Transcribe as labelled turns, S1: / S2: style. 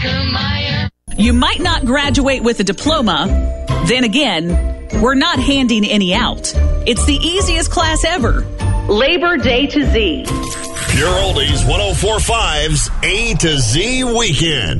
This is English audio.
S1: Oscar Mayer.
S2: You might not graduate with a diploma. Then again, we're not handing any out. It's the easiest class ever. Labor Day to Z.
S3: Pure Oldies 104.5's A to Z Weekend.